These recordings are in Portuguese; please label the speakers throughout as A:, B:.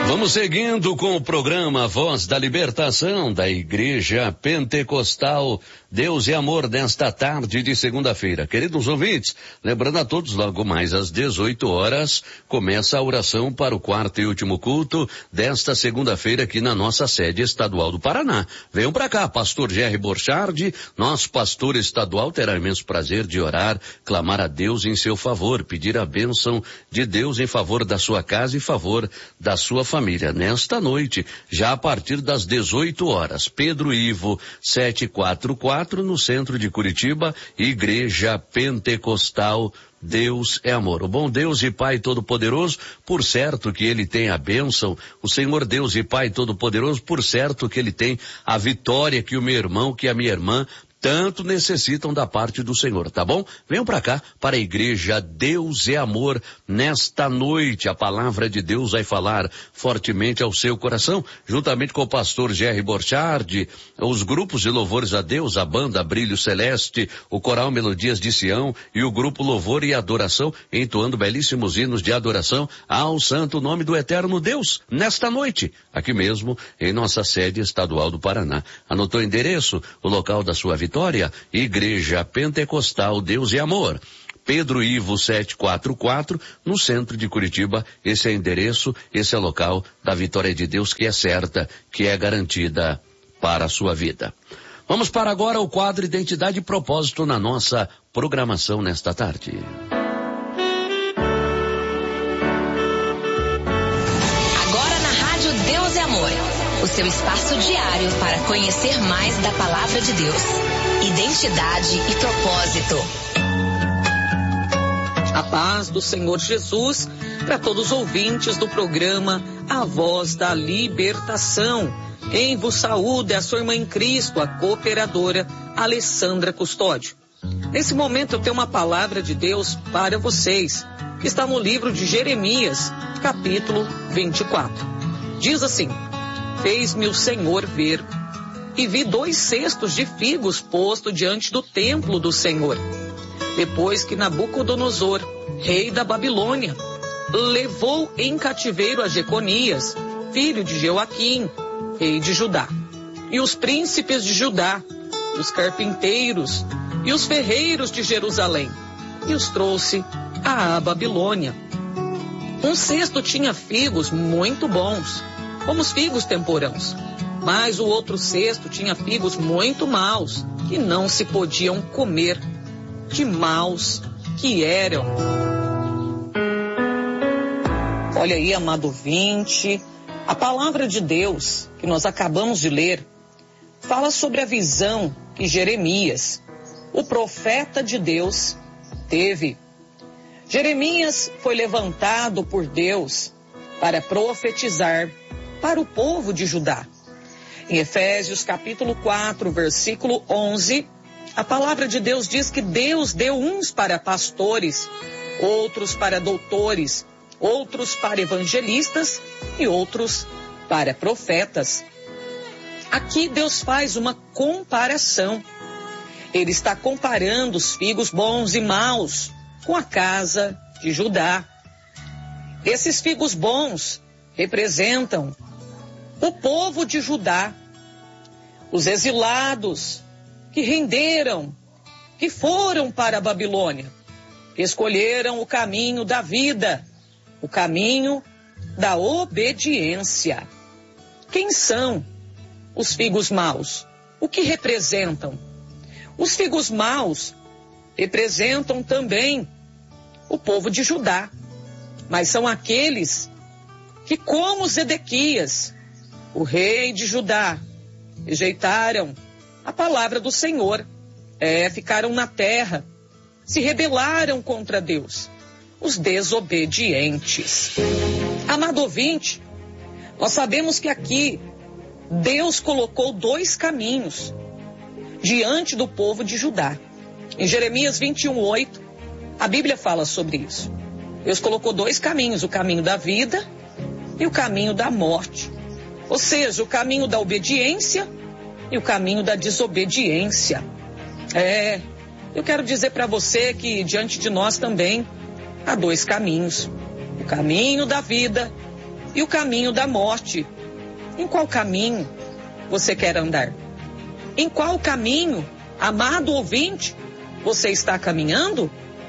A: Vamos seguindo com o programa Voz da Libertação da Igreja Pentecostal Deus e Amor nesta tarde de segunda-feira. Queridos ouvintes, lembrando a todos, logo mais às 18 horas, começa a oração para o quarto e último culto desta segunda-feira aqui na nossa sede estadual do Paraná. Venham para cá, pastor Jerry Borchardi, nosso pastor estadual, terá imenso prazer de orar, clamar a Deus em seu favor, pedir a bênção de Deus em favor da sua casa e favor da sua família. Nesta noite, já a partir das 18 horas, Pedro Ivo 744, no centro de Curitiba, Igreja Pentecostal Deus é Amor. O bom Deus e Pai Todo-Poderoso, por certo que Ele tem a bênção, o Senhor Deus e Pai Todo-Poderoso, por certo que Ele tem a vitória que o meu irmão, que a minha irmã tanto necessitam da parte do Senhor, tá bom? Venham para cá, para a Igreja Deus é Amor, nesta noite. A palavra de Deus vai falar fortemente ao seu coração, juntamente com o pastor Jerry Borchardi, os grupos de louvores a Deus, a banda Brilho Celeste, o coral Melodias de Sião e o grupo Louvor e Adoração, entoando belíssimos hinos de adoração ao santo nome do eterno Deus, nesta noite, aqui mesmo, em nossa sede estadual do Paraná. Anotou o endereço, o local da sua vitória? Igreja Pentecostal Deus e Amor, Pedro Ivo 744, no centro de Curitiba. Esse é o endereço, esse é o local da vitória de Deus, que é certa, que é garantida para a sua vida. Vamos para agora o quadro Identidade e Propósito na nossa programação nesta tarde.
B: Agora na Rádio Deus e Amor, o seu espaço diário para conhecer mais da Palavra de Deus. Identidade e propósito.
C: A paz do Senhor Jesus para todos os ouvintes do programa A Voz da Libertação. Quem vos saúda é a sua irmã em Cristo, a cooperadora Alessandra Custódio. Nesse momento eu tenho uma palavra de Deus para vocês, que está no livro de Jeremias, capítulo 24. Diz assim: fez-me o Senhor ver, e vi 2 cestos de figos posto diante do templo do Senhor, depois que Nabucodonosor, rei da Babilônia, levou em cativeiro a Jeconias, filho de Joaquim, rei de Judá, e os príncipes de Judá, os carpinteiros e os ferreiros de Jerusalém, e os trouxe à Babilônia. Um cesto tinha figos muito bons, como os figos temporãos, mas o outro cesto tinha figos muito maus, que não se podiam comer, de maus que eram. Olha aí, amado ouvinte, a palavra de Deus que nós acabamos de ler fala sobre a visão que Jeremias, o profeta de Deus, teve. Jeremias foi levantado por Deus para profetizar para o povo de Judá. Em Efésios capítulo 4, versículo 11, a palavra de Deus diz que Deus deu uns para pastores, outros para doutores, outros para evangelistas e outros para profetas. Aqui Deus faz uma comparação. Ele está comparando os figos bons e maus com a casa de Judá. Esses figos bons representam o povo de Judá, os exilados que renderam, que foram para a Babilônia, que escolheram o caminho da vida, o caminho da obediência. Quem são os figos maus? O que representam? Os figos maus representam também o povo de Judá, mas são aqueles que, como Zedequias, o rei de Judá, rejeitaram a palavra do Senhor, ficaram na terra, se rebelaram contra Deus, os desobedientes. Amado ouvinte, nós sabemos que aqui Deus colocou 2 caminhos diante do povo de Judá. Em Jeremias 21:8, a Bíblia fala sobre isso. Deus colocou 2 caminhos, o caminho da vida e o caminho da morte. Ou seja, o caminho da obediência e o caminho da desobediência. Eu quero dizer para você que diante de nós também há 2 caminhos. O caminho da vida e o caminho da morte. Em qual caminho você quer andar? Em qual caminho, amado ouvinte, você está caminhando?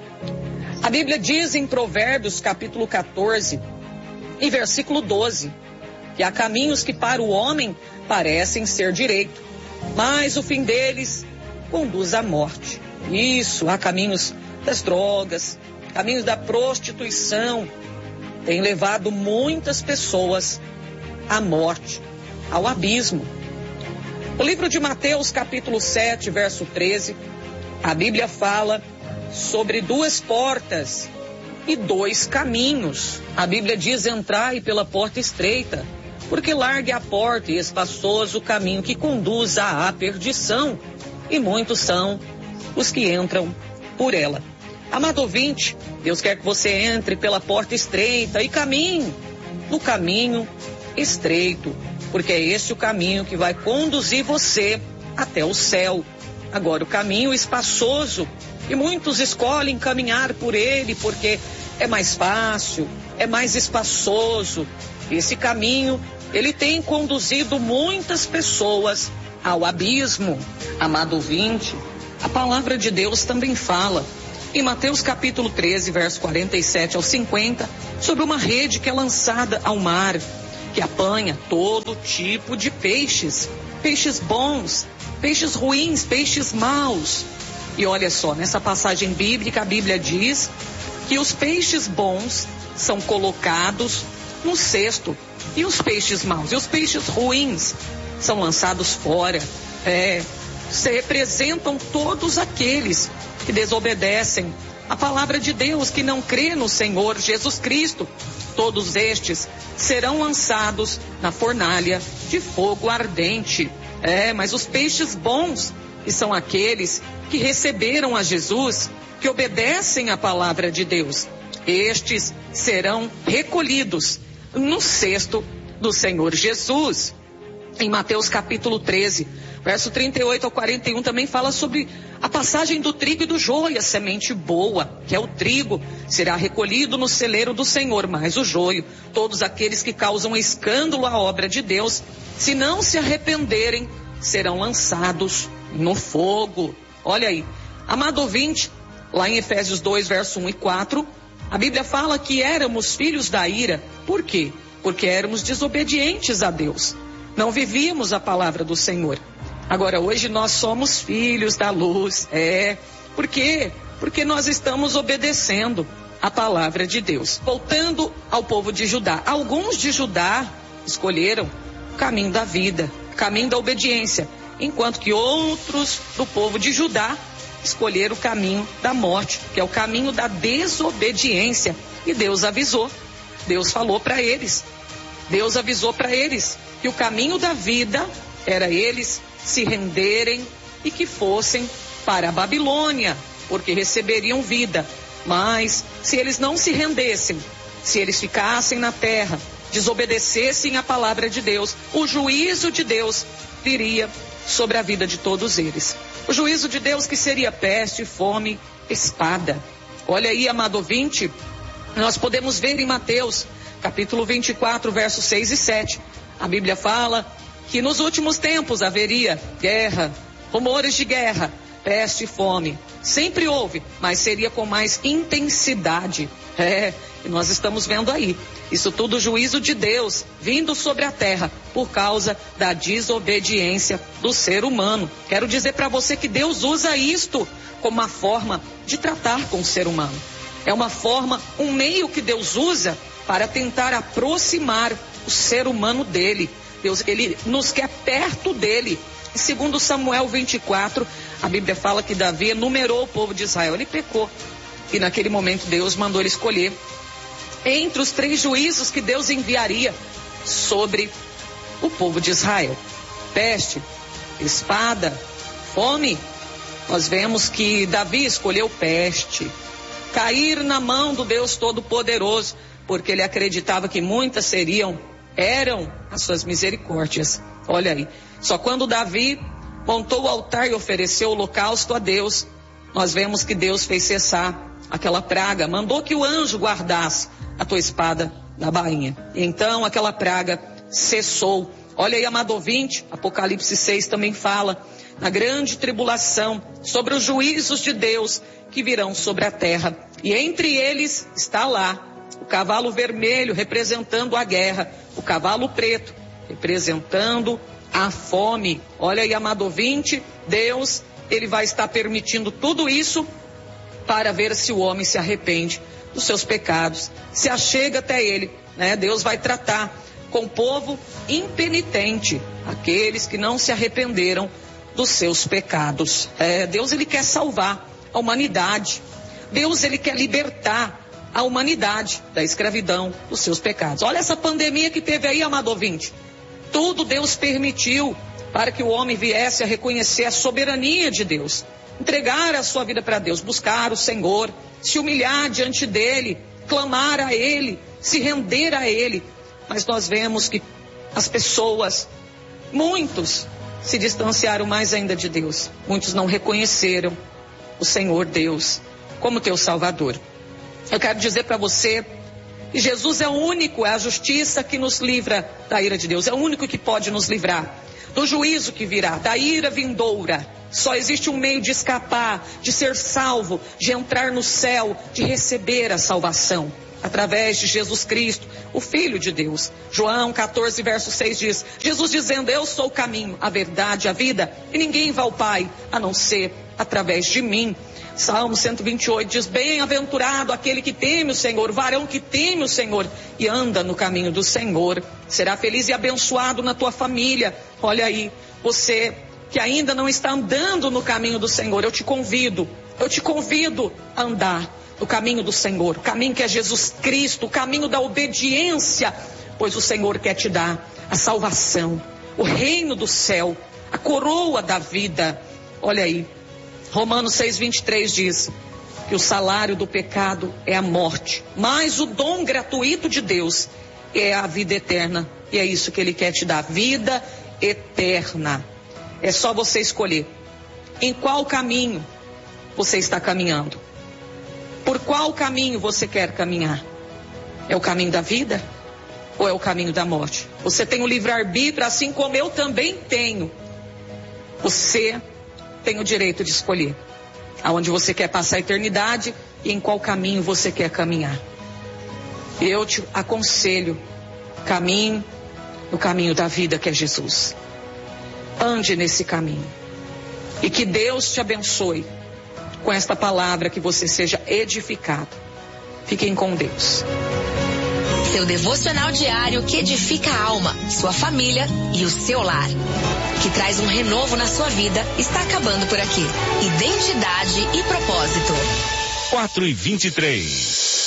C: A Bíblia diz em Provérbios capítulo 14, em versículo 12, que há caminhos que para o homem parecem ser direito, mas o fim deles conduz à morte. Isso, há caminhos das drogas, caminhos da prostituição, tem levado muitas pessoas à morte, ao abismo. O livro de Mateus, capítulo 7, verso 13, a Bíblia fala sobre duas portas e dois caminhos. A Bíblia diz: entrai pela porta estreita, porque larga é a porta e espaçoso o caminho que conduz à perdição, e muitos são os que entram por ela. Amado ouvinte, Deus quer que você entre pela porta estreita e caminhe no caminho estreito, porque é esse o caminho que vai conduzir você até o céu. Agora, o caminho espaçoso, e muitos escolhem caminhar por ele porque é mais fácil, é mais espaçoso. Esse caminho, ele tem conduzido muitas pessoas ao abismo. Amado ouvinte, a palavra de Deus também fala em Mateus capítulo 13, verso 47 ao 50, sobre uma rede que é lançada ao mar, que apanha todo tipo de peixes, peixes bons, peixes ruins, peixes maus. E olha só, nessa passagem bíblica, a Bíblia diz que os peixes bons são colocados no cesto, e os peixes maus e os peixes ruins são lançados fora. Se representam todos aqueles que desobedecem a palavra de Deus, que não crê no Senhor Jesus Cristo. Todos estes serão lançados na fornalha de fogo ardente. Mas os peixes bons, que são aqueles que receberam a Jesus, que obedecem à palavra de Deus, estes serão recolhidos no cesto do Senhor Jesus. Em Mateus capítulo 13, verso 38 ao 41, também fala sobre a passagem do trigo e do joio. A semente boa, que é o trigo, será recolhido no celeiro do Senhor, mas o joio, todos aqueles que causam escândalo à obra de Deus, se não se arrependerem, serão lançados no fogo. Olha aí, amado ouvinte, lá em Efésios 2, verso 1 e 4, a Bíblia fala que éramos filhos da ira. Por quê? Porque éramos desobedientes a Deus. Não vivíamos a palavra do Senhor. Agora, hoje nós somos filhos da luz. Por quê? Porque nós estamos obedecendo a palavra de Deus. Voltando ao povo de Judá. Alguns de Judá escolheram o caminho da vida, o caminho da obediência, enquanto que outros do povo de Judá escolheram o caminho da morte, que é o caminho da desobediência. E Deus avisou, Deus falou para eles, Deus avisou para eles que o caminho da vida era eles se renderem e que fossem para a Babilônia, porque receberiam vida. Mas se eles não se rendessem, se eles ficassem na terra, desobedecessem a palavra de Deus, o juízo de Deus viria sobre a vida de todos eles. O juízo de Deus, que seria peste, fome, espada. Olha aí, amado ouvinte, nós podemos ver em Mateus capítulo 24, versos 6 e 7. A Bíblia fala que nos últimos tempos haveria guerra, rumores de guerra, peste e fome. Sempre houve, mas seria com mais intensidade. E nós estamos vendo aí. Isso tudo juízo de Deus vindo sobre a terra por causa da desobediência do ser humano. Quero dizer para você que Deus usa isto como uma forma de tratar com o ser humano. É uma forma, um meio que Deus usa para tentar aproximar o ser humano dele. Deus, ele nos quer perto dele. Segundo Samuel 24, a Bíblia fala que Davi enumerou o povo de Israel. Ele pecou. E naquele momento Deus mandou ele escolher entre os 3 juízos que Deus enviaria sobre o povo de Israel: peste, espada, fome. Nós vemos que Davi escolheu peste, cair na mão do Deus Todo-Poderoso, porque ele acreditava que muitas eram as suas misericórdias. Olha aí, só quando Davi montou o altar e ofereceu o holocausto a Deus, nós vemos que Deus fez cessar aquela praga, mandou que o anjo guardasse a tua espada na bainha. Então aquela praga cessou. Olha aí, amado ouvinte, Apocalipse 6 também fala na grande tribulação, sobre os juízos de Deus que virão sobre a terra. E entre eles está lá o cavalo vermelho representando a guerra, o cavalo preto representando a fome. Olha aí, amado ouvinte, Deus, ele vai estar permitindo tudo isso para ver se o homem se arrepende dos seus pecados, se achega até ele, né? Deus vai tratar com o povo impenitente, aqueles que não se arrependeram dos seus pecados. Deus, ele quer salvar a humanidade. Deus, ele quer libertar a humanidade da escravidão dos seus pecados. Olha essa pandemia que teve aí, amado ouvinte. Tudo Deus permitiu para que o homem viesse a reconhecer a soberania de Deus, entregar a sua vida para Deus, buscar o Senhor, se humilhar diante dele, clamar a ele, se render a ele. Mas nós vemos que as pessoas, muitos se distanciaram mais ainda de Deus. Muitos não reconheceram o Senhor Deus como teu Salvador. Eu quero dizer para você que Jesus é o único, é a justiça que nos livra da ira de Deus. É o único que pode nos livrar do juízo que virá, da ira vindoura. Só existe um meio de escapar, de ser salvo, de entrar no céu, de receber a salvação, através de Jesus Cristo, o Filho de Deus. João 14, verso 6 diz, Jesus dizendo, eu sou o caminho, a verdade, a vida, e ninguém vai ao Pai, a não ser através de mim. Salmo 128 diz, bem-aventurado aquele que teme o Senhor, o varão que teme o Senhor e anda no caminho do Senhor. Será feliz e abençoado na tua família. Olha aí, você que ainda não está andando no caminho do Senhor, eu te convido a andar no caminho do Senhor, o caminho que é Jesus Cristo, o caminho da obediência, pois o Senhor quer te dar a salvação, o reino do céu, a coroa da vida. Olha aí, Romanos 6:23 diz que o salário do pecado é a morte, mas o dom gratuito de Deus é a vida eterna, e é isso que ele quer te dar, vida eterna. É só você escolher em qual caminho você está caminhando. Por qual caminho você quer caminhar? É o caminho da vida ou é o caminho da morte? Você tem o livre-arbítrio, assim como eu também tenho. Você tem o direito de escolher aonde você quer passar a eternidade e em qual caminho você quer caminhar. Eu te aconselho, caminho no caminho da vida, que é Jesus. Ande nesse caminho. E que Deus te abençoe com esta palavra, que você seja edificado. Fiquem com Deus.
B: Seu devocional diário que edifica a alma, sua família e o seu lar, que traz um renovo na sua vida, está acabando por aqui. Identidade e propósito.
D: 4:23.